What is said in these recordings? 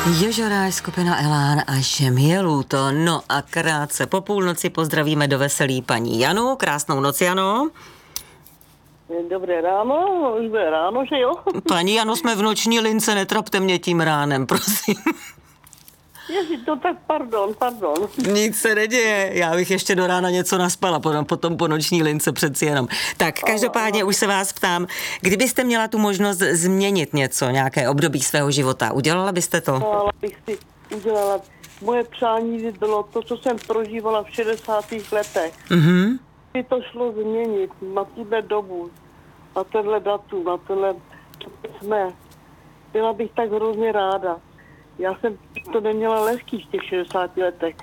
Ježoráš, skupina Elán a že mi je lúto. No a krátce po půlnoci pozdravíme do veselí paní Janu. Krásnou noc, Jano. Dobré ráno, už bude ráno, že jo? Paní Jano, jsme v noční lince, netrapte mě tím ránem, prosím. Ježi, to tak, pardon. Nic se neděje, já bych ještě do rána něco naspala, potom po noční lince přeci jenom. Tak, každopádně už se vás ptám, kdybyste měla tu možnost změnit něco, nějaké období svého života, udělala byste to? Udělala. Moje přání by bylo to, co jsem prožívala v 60. letech. Mhm. By to šlo změnit na tuhle dobu, na tenhle datum, na tenhle, co jsme. Byla bych tak hrozně ráda. Já jsem to neměla lehký v těch 60 letech.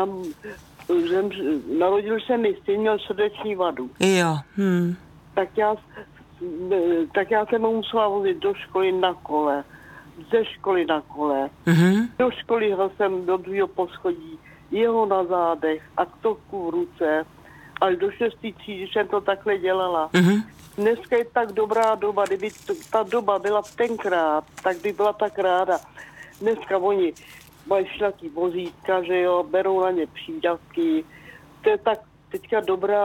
Narodil se mi syn, měl srdeční vadu. Jo. Tak já jsem ho musela vozit do školy na kole, ze školy na kole. Mhm. Do školy jsem do druhého poschodí, jeho na zádech a k toku v ruce. Až do 6. třídy jsem to takhle dělala. Mhm. Dneska je tak dobrá doba, kdyby ta doba byla tenkrát, tak by byla tak ráda. Dneska oni mají všelaký vozítka, že jo, berou na ně přídavky. To je tak teďka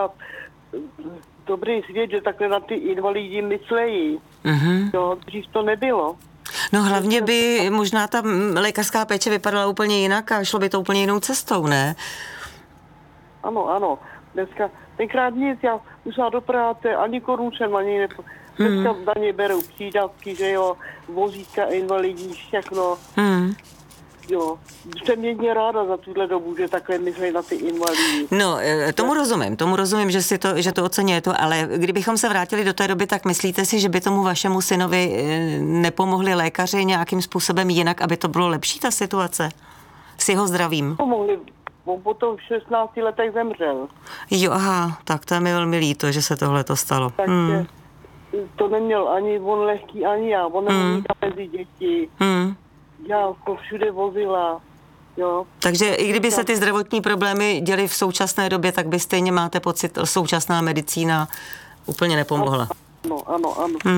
dobrý svět, že takhle na ty invalidy myslejí. Mhm. Jo, dřív to nebylo. No hlavně by možná ta lékařská péče vypadala úplně jinak a šlo by to úplně jinou cestou, ne? Ano. Dneska, tenkrát nic, já musela do práce, ani korun jsem ani dneska na ně berou přídavky, že jo, vozítka, invalidní, všechno. Jo, jsem jedně ráda za tuhle dobu, že takhle myslí na ty invalidy. No, tomu rozumím, že to oceňujete, ale kdybychom se vrátili do té doby, tak myslíte si, že by tomu vašemu synovi nepomohli lékaři nějakým způsobem jinak, aby to bylo lepší, ta situace s jeho zdravím? Pomohli, on potom v 16 letech zemřel. Jo, aha, tak to je mi velmi líto, že se tohle to stalo. Takže to neměl ani on lehký, ani já. On neměl mezi děti. Já ho všude vozila. Jo. Takže i kdyby se ty zdravotní problémy děly v současné době, tak by stejně máte pocit, současná medicína úplně nepomohla. Ano.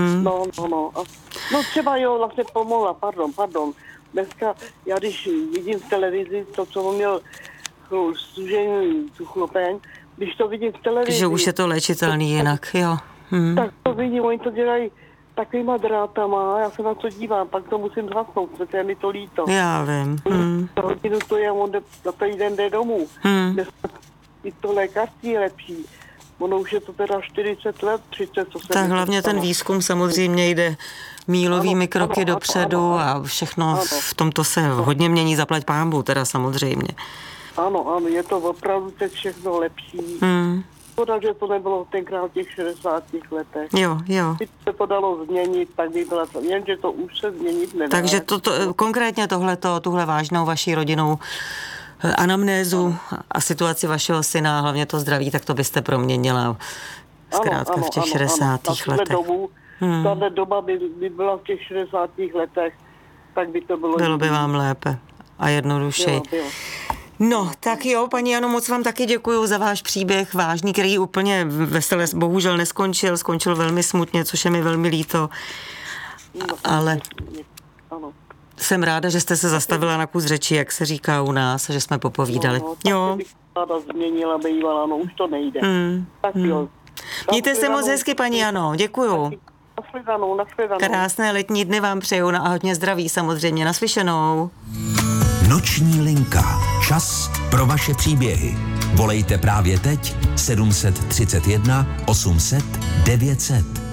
No třeba jo, vlastně pomohla, pardon. Dneska, já když vidím v televizi to, co on měl služení tu chlopeň, když to vidím v televizi... Že už je to léčitelný jinak, jo. Tak to vidím, oni to dělají takovýma drátama, já se na to dívám, pak to musím zhasnout, protože je mi to líto. Já vím. Za hodinu to je, on za ten den jde domů. I to lékařství je lepší. Ono už je to teda 40 let, 30, co se... Tak hlavně ten výzkum samozřejmě jde mílovými kroky dopředu a všechno v tomto se hodně mění, zaplať pánbůh teda samozřejmě. Ano, je to opravdu teď všechno lepší. Škoda, že to nebylo tenkrát v těch 60 letech. Jo. Když se to dalo změnit, tak by byla to, jenže to už se změnit nedá. Takže konkrétně tuhle vážnou vaší rodinou anamnézu a situaci vašeho syna, hlavně to zdraví, tak to byste proměnila zkrátka v těch 60. letech. Tahle doba by byla v těch 60. letech, tak by to bylo... Bylo by vám lépe a jednodušeji. Bylo. No, tak jo, paní Jano, moc vám taky děkuju za váš příběh vážný, který úplně veselé bohužel neskončil, skončil velmi smutně, což je mi velmi líto, ale jsem ráda, že jste se zastavila na kus řeči, jak se říká u nás, a že jsme popovídali. Jo. Bych ráda změnila, bývala, už to nejde. Tak jo. Mějte se moc hezky, paní Jano, děkuju. Nashledanou. Krásné letní dny vám přeju a hodně zdraví samozřejmě, naslyšenou. Noční linka. Čas pro vaše příběhy. Volejte právě teď 731 800 900.